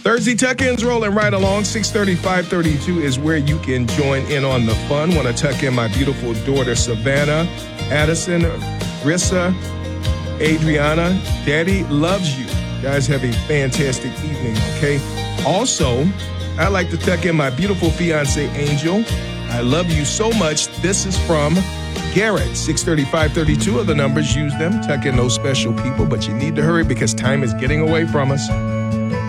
Thursday tuck-ins rolling right along. 6:30, 5:32 is where you can join in on the fun. Want to tuck in my beautiful daughter, Savannah, Addison, Rissa, Adriana. Daddy loves you. Guys, have a fantastic evening, okay? Also, I'd like to tuck in my beautiful fiance, Angel. I love you so much. This is from Garrett. 6:30, 5:32 are the numbers. Use them. Tuck in those special people, but you need to hurry because time is getting away from us.